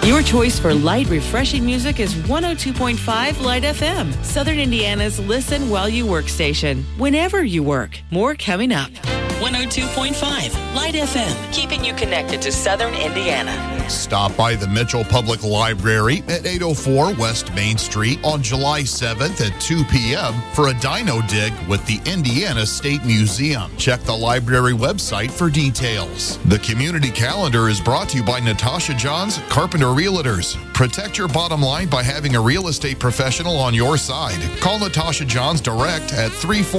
Your choice for light, refreshing music is 102.5 Light FM, Southern Indiana's listen while you work station, whenever you work. More coming up. 102.5 Light FM, keeping you connected to Southern Indiana. Stop by the Mitchell Public Library at 804 West Main Street on July 7th at 2 p.m. for a dino dig with the Indiana State Museum. Check the library website for details. The community calendar is brought to you by Natasha Johns Carpenter Realtors. Protect your bottom line by having a real estate professional on your side. Call Natasha Johns direct at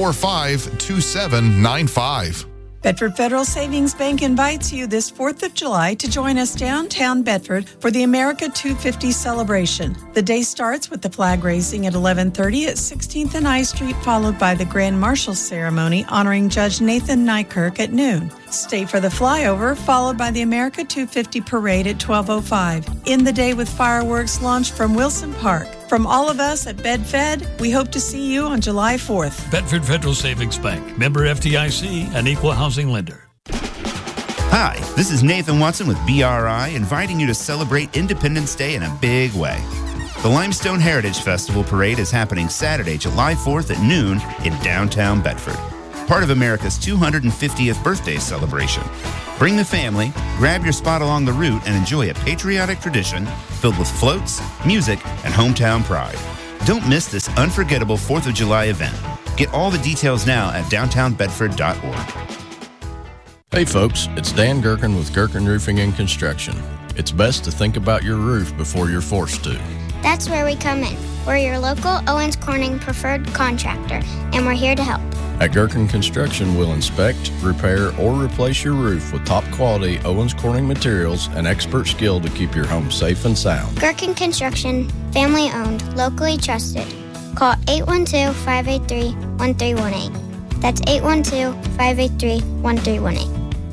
345-2795. Bedford Federal Savings Bank invites you this 4th of July to join us downtown Bedford for the America 250 celebration. The day starts with the flag raising at 11:30 at 16th and I Street, followed by the Grand Marshal ceremony honoring Judge Nathan Nykirk at noon. Stay for the flyover, followed by the America 250 parade at 12:05. End the day with fireworks launched from Wilson Park. From all of us at BedFed, we hope to see you on July 4th. Bedford Federal Savings Bank, member FDIC, an equal housing lender. Hi, this is Nathan Watson with BRI, inviting you to celebrate Independence Day in a big way. The Limestone Heritage Festival Parade is happening Saturday, July 4th at noon in downtown Bedford, part of America's 250th birthday celebration. Bring the family, grab your spot along the route, and enjoy a patriotic tradition filled with floats, music, and hometown pride. Don't miss this unforgettable 4th of July event. Get all the details now at downtownbedford.org. Hey folks, it's Dan Gherkin with Gherkin Roofing and Construction. It's best to think about your roof before you're forced to. That's where we come in. We're your local Owens Corning preferred contractor, and we're here to help. At Gherkin Construction, we'll inspect, repair, or replace your roof with top-quality Owens Corning materials and expert skill to keep your home safe and sound. Gherkin Construction, family-owned, locally trusted. Call 812-583-1318. That's 812-583-1318.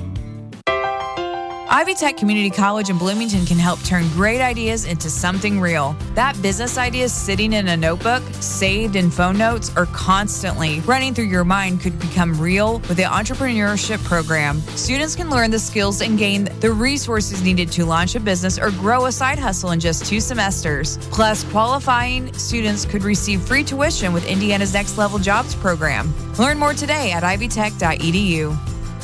Ivy Tech Community College in Bloomington can help turn great ideas into something real. That business idea sitting in a notebook, saved in phone notes, or constantly running through your mind could become real with the entrepreneurship program. Students can learn the skills and gain the resources needed to launch a business or grow a side hustle in just 2 semesters. Plus, qualifying students could receive free tuition with Indiana's Next Level Jobs program. Learn more today at ivytech.edu.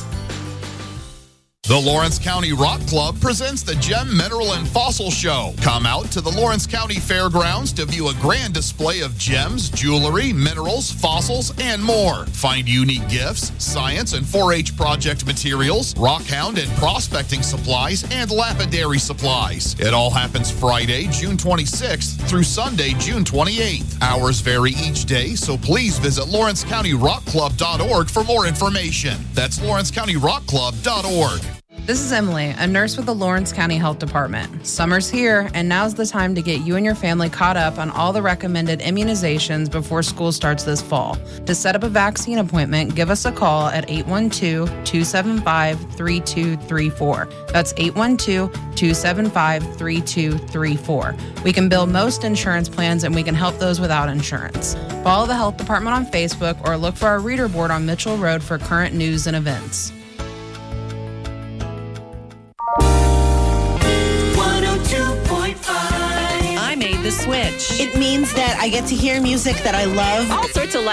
The Lawrence County Rock Club presents the Gem, Mineral, and Fossil Show. Come out to the Lawrence County Fairgrounds to view a grand display of gems, jewelry, minerals, fossils, and more. Find unique gifts, science and 4-H project materials, rockhound and prospecting supplies, and lapidary supplies. It all happens Friday, June 26th through Sunday, June 28th. Hours vary each day, so please visit LawrenceCountyRockClub.org for more information. That's LawrenceCountyRockClub.org. This is Emily, a nurse with the Lawrence County Health Department. Summer's here, and now's the time to get you and your family caught up on all the recommended immunizations before school starts this fall. To set up a vaccine appointment, give us a call at 812-275-3234. That's 812-275-3234. We can bill most insurance plans, and we can help those without insurance. Follow the health department on Facebook or look for our reader board on Mitchell Road for current news and events. 102.5. I made the switch. It means that I get to hear music that I love. All sorts of